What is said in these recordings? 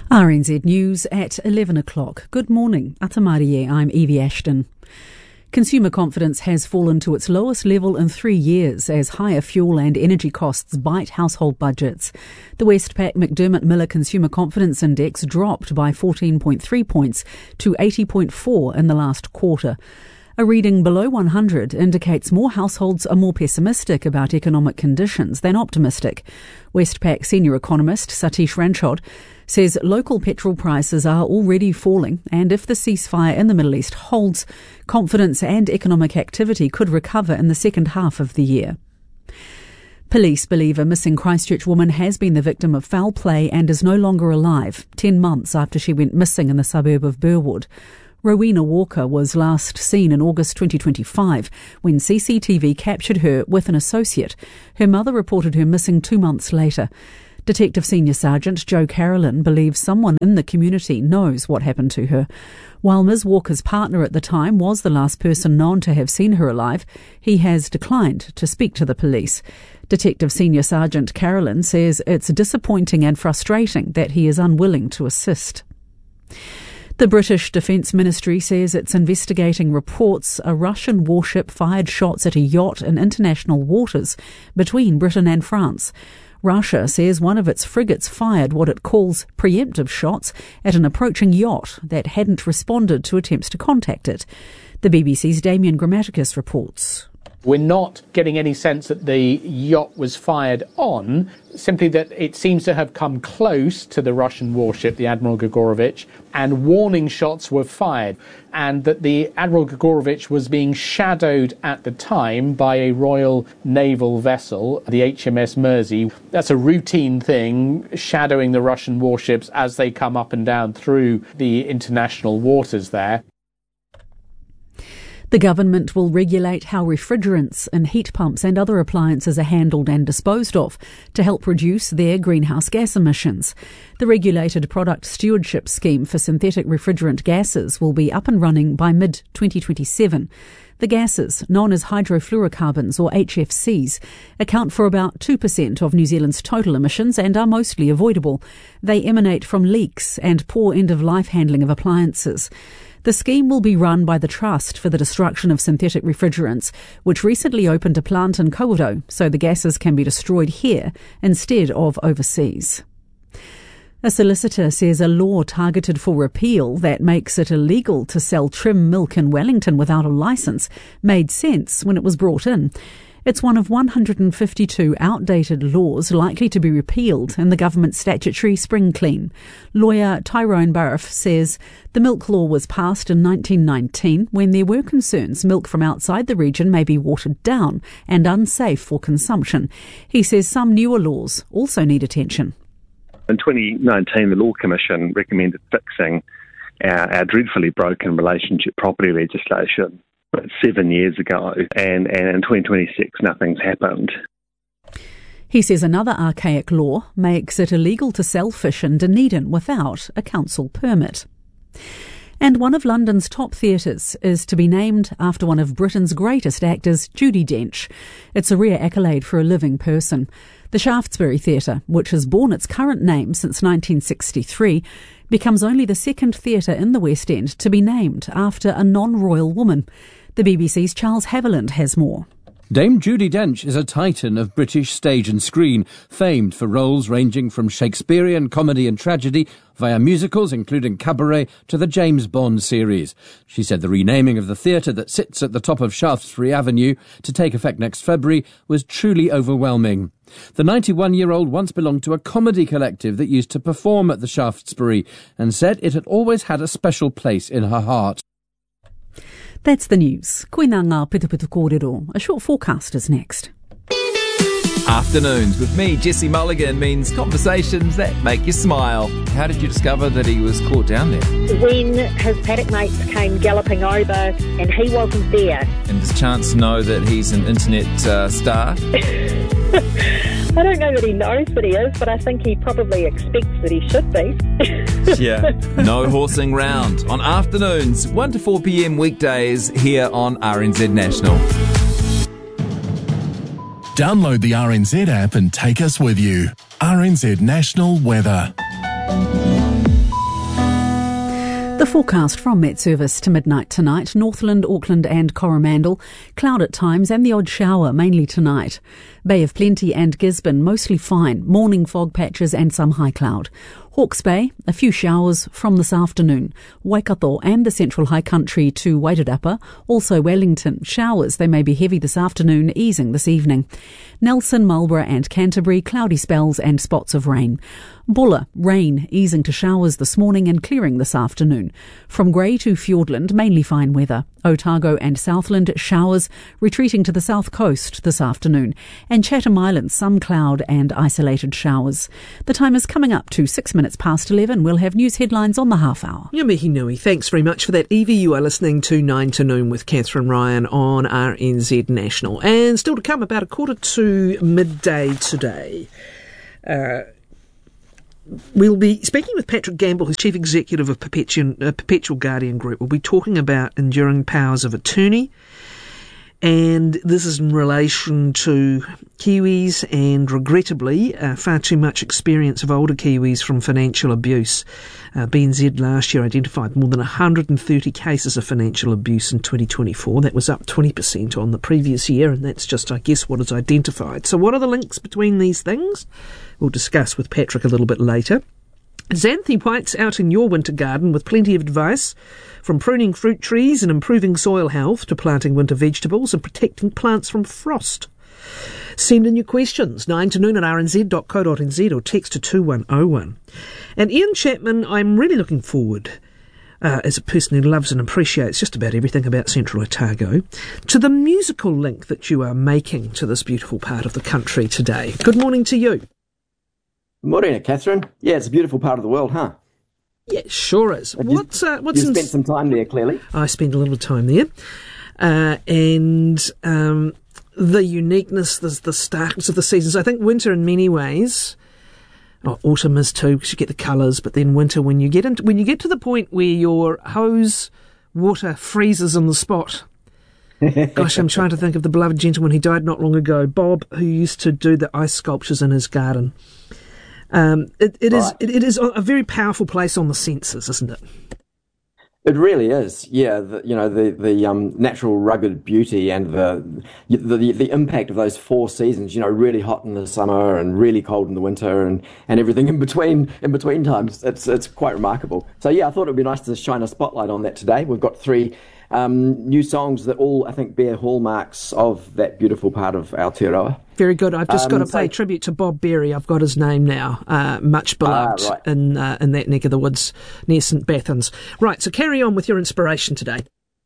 RNZ News at 11 o'clock. Good morning. Atamarie, I'm Evie Ashton. Consumer confidence has fallen to its lowest level in 3 years as higher fuel and energy costs bite household budgets. The Westpac McDermott Miller Consumer Confidence Index dropped by 14.3 points to 80.4 in the last quarter. A reading below 100 indicates more households are more pessimistic about economic conditions than optimistic. Westpac senior economist Satish Ranchod says local petrol prices are already falling, and if the ceasefire in the Middle East holds, confidence and economic activity could recover in the second half of the year. Police believe a missing Christchurch woman has been the victim of foul play and is no longer alive, 10 months after she went missing in the suburb of Burwood. Rowena Walker was last seen in August 2025 when CCTV captured her with an associate. Her mother reported her missing 2 months later. Detective Senior Sergeant Joe Carolyn believes someone in the community knows what happened to her. While Ms. Walker's partner at the time was the last person known to have seen her alive, he has declined to speak to the police. Detective Senior Sergeant Carolyn says it's disappointing and frustrating that he is unwilling to assist. The British Defence Ministry says it's investigating reports a Russian warship fired shots at a yacht in international waters between Britain and France. Russia says one of its frigates fired what it calls preemptive shots at an approaching yacht that hadn't responded to attempts to contact it. The BBC's Damien Grammaticus reports. We're not getting any sense that the yacht was fired on, simply that it seems to have come close to the Russian warship, the Admiral Grigorovich, and warning shots were fired, and that the Admiral Grigorovich was being shadowed at the time by a Royal Naval vessel, the HMS Mersey. That's a routine thing, shadowing the Russian warships as they come up and down through the international waters there. The government will regulate how refrigerants in heat pumps and other appliances are handled and disposed of to help reduce their greenhouse gas emissions. The Regulated Product Stewardship Scheme for synthetic refrigerant gases will be up and running by mid-2027. The gases, known as hydrofluorocarbons or HFCs, account for about 2% of New Zealand's total emissions and are mostly avoidable. They emanate from leaks and poor end-of-life handling of appliances. The scheme will be run by the Trust for the Destruction of Synthetic Refrigerants, which recently opened a plant in Kawerau, so the gases can be destroyed here instead of overseas. A solicitor says a law targeted for repeal that makes it illegal to sell trim milk in Wellington without a licence made sense when it was brought in. It's one of 152 outdated laws likely to be repealed in the government's statutory spring clean. Lawyer Tyrone Barrow says the milk law was passed in 1919 when there were concerns milk from outside the region may be watered down and unsafe for consumption. He says some newer laws also need attention. In 2019, the Law Commission recommended fixing our dreadfully broken relationship property legislation. 7 years ago, and in 2026 nothing's happened. He says another archaic law makes it illegal to sell fish in Dunedin without a council permit. And one of London's top theatres is to be named after one of Britain's greatest actors, Judi Dench. It's a rare accolade for a living person. The Shaftesbury Theatre, which has borne its current name since 1963, becomes only the second theatre in the West End to be named after a non-royal woman. The BBC's Charles Haviland has more. Dame Judi Dench is a titan of British stage and screen, famed for roles ranging from Shakespearean comedy and tragedy via musicals including Cabaret to the James Bond series. She said the renaming of the theatre that sits at the top of Shaftesbury Avenue to take effect next February was truly overwhelming. The 91-year-old once belonged to a comedy collective that used to perform at the Shaftesbury and said it had always had a special place in her heart. That's the news. Koina ngā Pitupitu Kōrero. A short forecast is next. Afternoons with me, Jesse Mulligan, means conversations that make you smile. How did you discover that he was caught down there? When his paddock mates came galloping over and he wasn't there. And does Chance know that he's an internet star? I don't know that he knows that he is, but I think he probably expects that he should be. Yeah, no horsing round. On Afternoons, 1 to 4 p.m. weekdays here on RNZ National. Download the RNZ app and take us with you. RNZ National Weather. The forecast from Met Service to midnight tonight. Northland, Auckland and Coromandel. Cloud at times and the odd shower, mainly tonight. Bay of Plenty and Gisborne, mostly fine. Morning fog patches and some high cloud. Hawke's Bay, a few showers from this afternoon. Waikato and the Central High Country to Wairarapa. Also Wellington, showers. They may be heavy this afternoon, easing this evening. Nelson, Marlborough and Canterbury, cloudy spells and spots of rain. Bulla, rain, easing to showers this morning and clearing this afternoon. From Grey to Fiordland, mainly fine weather. Otago and Southland, showers, retreating to the south coast this afternoon. And Chatham Islands, some cloud and isolated showers. The time is coming up to 6 minutes past 11. We'll have news headlines on the half hour. Yeah, Mihi Nui, thanks very much for that. Evie, you are listening to 9 to Noon with Catherine Ryan on RNZ National. And still to come, about 1:45 midday today. We'll be speaking with Patrick Gamble, who's Chief Executive of Perpetual Guardian Group. We'll be talking about enduring powers of attorney, and this is in relation to Kiwis and, regrettably, far too much experience of older Kiwis from financial abuse. BNZ last year identified more than 130 cases of financial abuse in 2024. That was up 20% on the previous year, and that's just, I guess, what is identified. So what are the links between these things? We'll discuss with Patrick a little bit later. Xanthe White's out in your winter garden with plenty of advice, from pruning fruit trees and improving soil health to planting winter vegetables and protecting plants from frost. Send in your questions, 9 to noon at rnz.co.nz or text to 2101. And Ian Chapman, I'm really looking forward, as a person who loves and appreciates just about everything about Central Otago, to the musical link that you are making to this beautiful part of the country today. Good morning to you. Morena, Catherine. Yeah, it's a beautiful part of the world, huh? Yeah, it sure is. You spent some time there, clearly. I spent a little time there. And the uniqueness, the starkness of the seasons. I think winter in many ways, autumn is too, because you get the colours, but then winter, when you get to the point where your hose water freezes on the spot. Gosh, I'm trying to think of the beloved gentleman who died not long ago, Bob, who used to do the ice sculptures in his garden. It is a very powerful place on the senses, isn't it? It really is. Yeah, the natural rugged beauty and the impact of those 4 seasons. Really hot in the summer and really cold in the winter, and everything in between times. It's quite remarkable. So yeah, I thought it would be nice to shine a spotlight on that today. We've got 3 new songs that all, I think, bear hallmarks of that beautiful part of Aotearoa. Very good. I've just got to pay tribute to Bob Berry. I've got his name now. Much beloved right. in that neck of the woods near St Bathans. Right, so carry on with your inspiration today.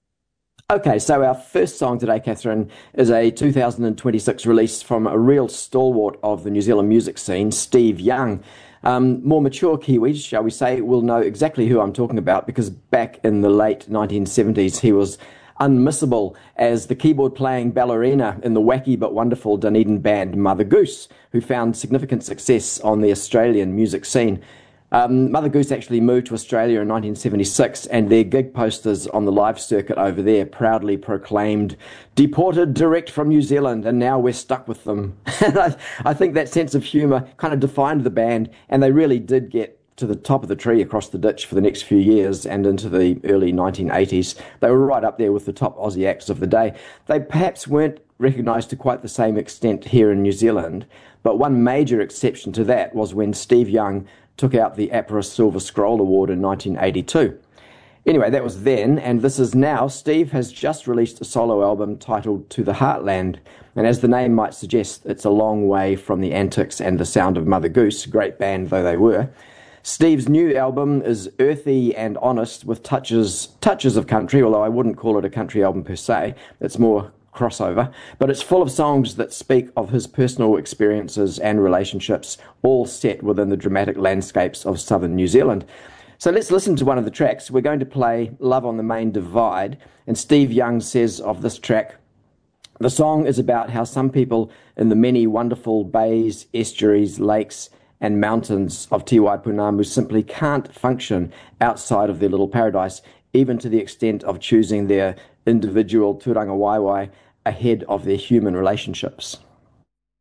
Okay, so our first song today, Catherine, is a 2026 release from a real stalwart of the New Zealand music scene, Steve Young. More mature Kiwis, shall we say, will know exactly who I'm talking about, because back in the late 1970s he was unmissable as the keyboard-playing ballerina in the wacky but wonderful Dunedin band Mother Goose, who found significant success on the Australian music scene. Mother Goose actually moved to Australia in 1976, and their gig posters on the live circuit over there proudly proclaimed, "Deported direct from New Zealand, and now we're stuck with them." And I think that sense of humour kind of defined the band, and they really did get to the top of the tree across the ditch for the next few years and into the early 1980s. They were right up there with the top Aussie acts of the day. They perhaps weren't recognised to quite the same extent here in New Zealand, but one major exception to that was when Steve Young took out the APRA Silver Scroll Award in 1982. Anyway, that was then, and this is now. Steve has just released a solo album titled To the Heartland, and as the name might suggest, it's a long way from the antics and the sound of Mother Goose, great band though they were. Steve's new album is earthy and honest with touches of country, although I wouldn't call it a country album per se. It's more crossover, but it's full of songs that speak of his personal experiences and relationships, all set within the dramatic landscapes of southern New Zealand. So let's listen to one of the tracks. We're going to play Love on the Main Divide, and Steve Young says of this track, the song is about how some people in the many wonderful bays, estuaries, lakes and mountains of Te Waipunamu simply can't function outside of their little paradise, even to the extent of choosing their individual tūranga waiwai ahead of their human relationships.